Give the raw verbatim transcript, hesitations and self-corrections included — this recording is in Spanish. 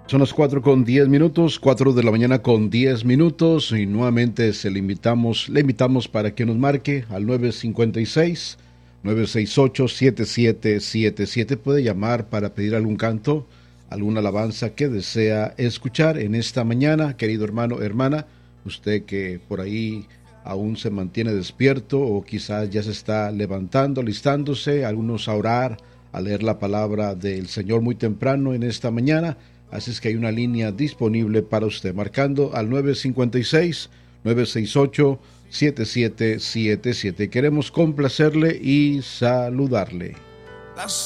Son las cuatro con diez minutos, cuatro de la mañana con diez minutos y nuevamente se le invitamos, le invitamos para que nos marque al nueve cinco seis, nueve seis ocho, siete siete siete siete. Puede llamar para pedir algún canto, alguna alabanza que desea escuchar en esta mañana, querido hermano, hermana, usted que por ahí aún se mantiene despierto o quizás ya se está levantando, alistándose, algunos a orar, a leer la palabra del Señor muy temprano en esta mañana. Así es que hay una línea disponible para usted, marcando al nueve cinco seis, nueve seis ocho, siete siete siete siete. Queremos complacerle y saludarle.